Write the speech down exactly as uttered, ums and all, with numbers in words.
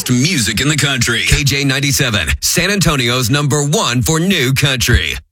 music in the country. K J ninety-seven, San Antonio's number one for new country.